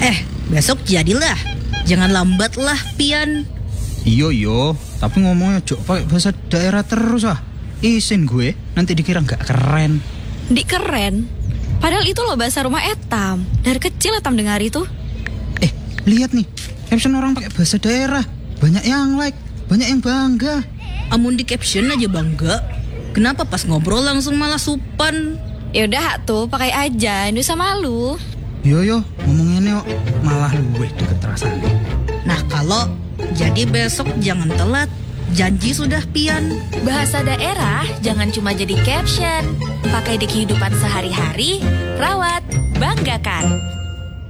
Besok jadilah. Jangan lambat lah, Pian. Iyo, tapi ngomongnya jok pakai bahasa daerah terus ah. Isin gue, nanti dikira nggak keren. Dik keren. Padahal itu loh bahasa rumah Etam. Dari kecil Etam dengar itu. Lihat nih, caption orang pakai bahasa daerah. Banyak yang like, banyak yang bangga. Amun di caption aja bangga. Kenapa pas ngobrol langsung malah supan? Yaudah tuh, pakai aja. Nggak usah malu. Yo, ngomongnya kok malah luweh deket rasanya. Nah kalau jadi besok jangan telat. Janji sudah, Pian. Bahasa daerah jangan cuma jadi caption. Pakai di kehidupan sehari-hari, rawat, banggakan.